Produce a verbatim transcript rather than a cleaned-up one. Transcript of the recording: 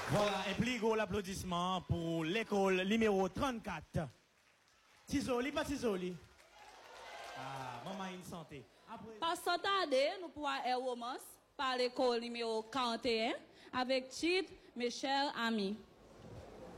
Voilà, un plus gros applaudissement pour l'école numéro trente-quatre. Tisoli, pas Tisoli. Ah, maman une santé. Après... Par s'entendre, nous pouvons un romance par l'école numéro quarante et un avec titre Mes chers amis.